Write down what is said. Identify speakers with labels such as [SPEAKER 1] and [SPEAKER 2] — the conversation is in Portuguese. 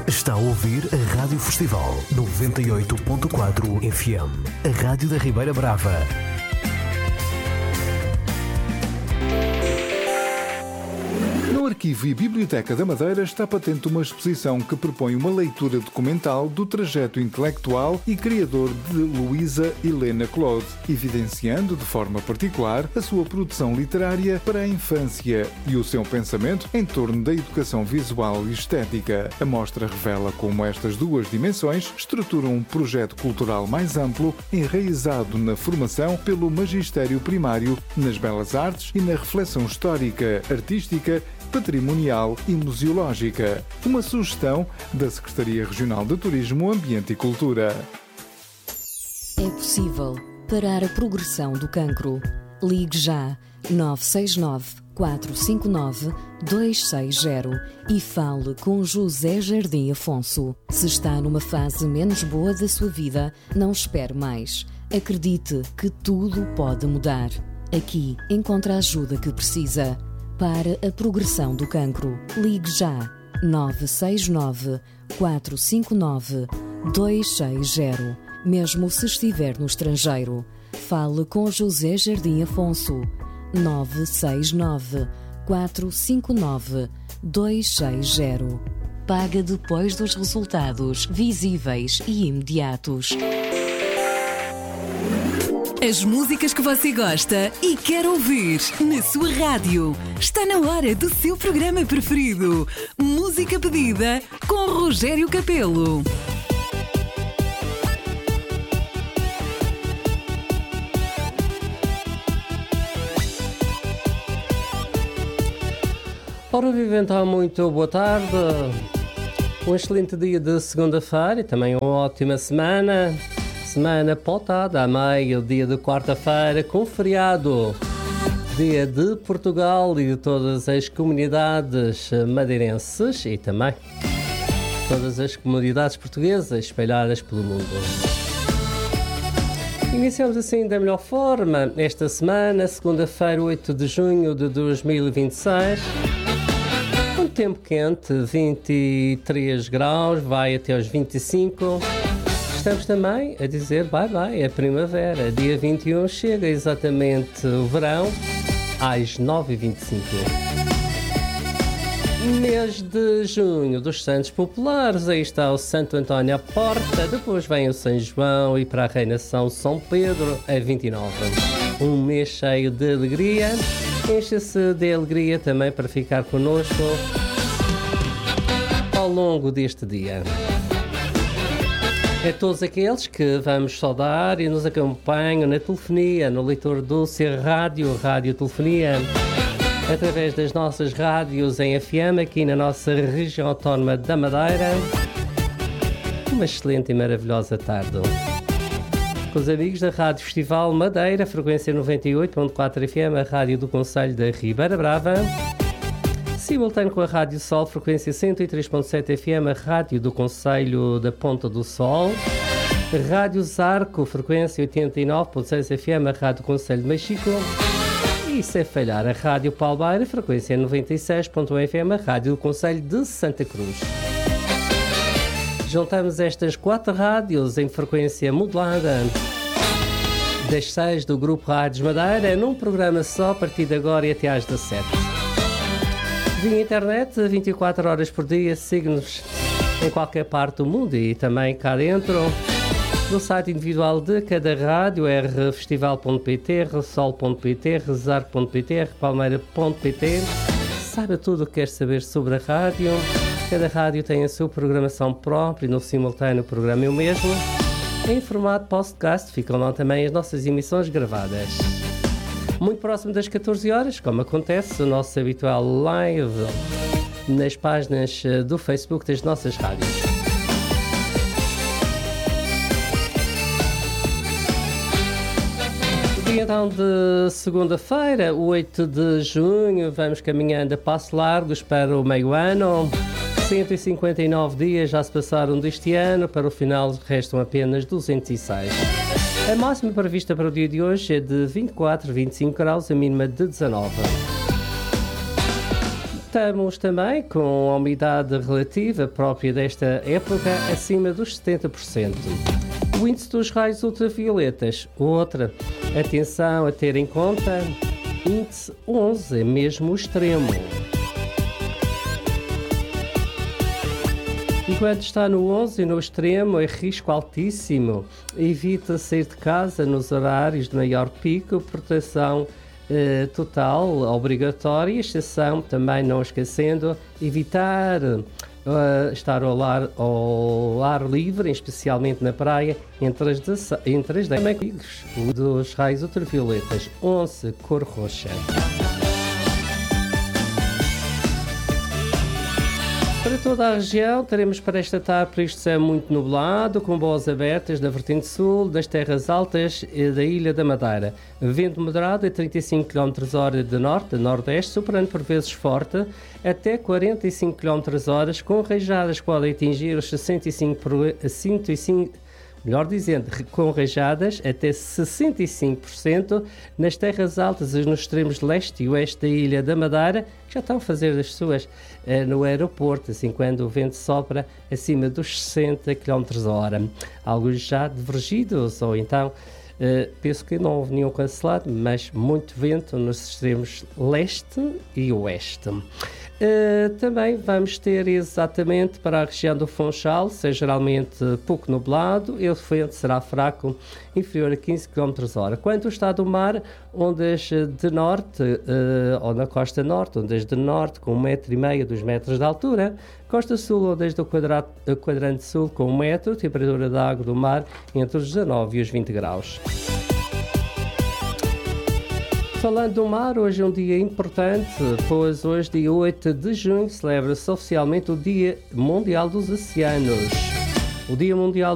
[SPEAKER 1] Está a ouvir a Rádio Festival 98.4 FM, a Rádio da Ribeira Brava.
[SPEAKER 2] No Arquivo e Biblioteca da Madeira está patente uma exposição que propõe uma leitura documental do trajeto intelectual e criador de Luísa Helena Claude, evidenciando de forma particular a sua produção literária para a infância e o seu pensamento em torno da educação visual e estética. A mostra revela como estas duas dimensões estruturam um projeto cultural mais amplo, enraizado na formação pelo magistério primário, nas belas artes e na reflexão histórica, artística, patrimonial e museológica. Uma sugestão da Secretaria Regional de Turismo, Ambiente e Cultura.
[SPEAKER 3] É possível parar a progressão do cancro. Ligue já 969 459 260 e fale com José Jardim Afonso. Se está numa fase menos boa da sua vida, não espere mais. Acredite que tudo pode mudar. Aqui encontra a ajuda que precisa. Para a progressão do cancro, ligue já 969 459 260, mesmo se estiver no estrangeiro. Fale com José Jardim Afonso, 969 459 260. Paga depois dos resultados visíveis e imediatos.
[SPEAKER 4] As músicas que você gosta e quer ouvir na sua rádio. Está na hora do seu programa preferido. Música pedida com Rogério Capelo.
[SPEAKER 5] Ora, viva então, muito boa tarde. Um excelente dia de segunda-feira e também uma ótima semana. Semana pautada a meio, dia de quarta-feira, com feriado. Dia de Portugal e de todas as comunidades madeirenses e também todas as comunidades portuguesas espalhadas pelo mundo. Iniciamos assim da melhor forma esta semana, segunda-feira, 8 de junho de 2026. Um tempo quente, 23 graus, vai até aos 25. Estamos também a dizer bye-bye, é primavera. Dia 21 chega exatamente o verão, às 9h25. Mês de junho dos Santos Populares, aí está o Santo António à porta, depois vem o São João e para a reinação São Pedro, a 29. Um mês cheio de alegria, enche-se de alegria também para ficar connosco ao longo deste dia. A todos aqueles que vamos saudar e nos acompanham na telefonia, no leitor Dulce Rádio, Telefonia, através das nossas rádios em FM, aqui na nossa região autónoma da Madeira. Uma excelente e maravilhosa tarde. Com os amigos da Rádio Festival Madeira, frequência 98.4 FM, a rádio do Concelho da Ribeira Brava. Simultâneo com a Rádio Sol, frequência 103.7 FM, a rádio do Concelho da Ponta do Sol. Rádio Zarco, frequência 89.6 FM, a rádio do Concelho de Mexico. E se falhar, a Rádio Palmeira, frequência 96.1 FM, a rádio do Concelho de Santa Cruz. Juntamos estas 4 rádios em frequência modulada das 6 do Grupo Rádios Madeira, num programa só, a partir de agora e até às 17. Via internet, 24 horas por dia, siga-nos em qualquer parte do mundo e também cá dentro, no site individual de cada rádio, rfestival.pt, resol.pt, rezar.pt, rpalmeira.pt. Saiba tudo o que quer saber sobre a rádio. Cada rádio tem a sua programação própria, no simultâneo programa eu mesmo. Em formato podcast ficam lá também as nossas emissões gravadas. Muito próximo das 14 horas, como acontece, o nosso habitual live nas páginas do Facebook das nossas rádios. Dia então de segunda-feira, 8 de junho, vamos caminhando a passos largos para o meio ano. 159 dias já se passaram deste ano, para o final restam apenas 206. A máxima prevista para o dia de hoje é de 24, 25 graus, a mínima de 19. Estamos também com a umidade relativa própria desta época acima dos 70%. O índice dos raios ultravioletas, outra atenção a ter em conta, índice 11, mesmo extremo. Enquanto está no 11 no extremo, é risco altíssimo. Evita sair de casa nos horários de maior pico, proteção total, obrigatória, exceção, também não esquecendo, evitar estar ao ar livre, especialmente na praia, entre as 10 dos raios ultravioletas, 11, cor roxa. Para toda a região, teremos para esta tarde previsto céu muito nublado, com boas abertas da vertente sul, das terras altas e da Ilha da Madeira. Vento moderado a 35 km/h de norte a nordeste, superando por vezes forte, até 45 km/h, com rajadas que podem atingir os 105, melhor dizendo, com rajadas até 65% nas terras altas e nos extremos leste e oeste da Ilha da Madeira, que já estão a fazer as suas no aeroporto, assim quando o vento sopra acima dos 60 km/h. Alguns já divergidos, ou então, penso que não houve nenhum cancelado, mas muito vento nos extremos leste e oeste. Também vamos ter exatamente para a região do Funchal, geralmente pouco nublado, o vento será fraco, inferior a 15 km/h. Quanto ao estado do mar, ondas de norte, ou na costa norte, ondas de norte com 1,5 m, 2 metros de altura, costa sul, ondas do quadrante sul com 1 metro, temperatura da água do mar entre os 19 e os 20 graus. Falando do mar, hoje é um dia importante, pois hoje, dia 8 de junho, celebra-se oficialmente o Dia Mundial dos Oceanos. O Dia Mundial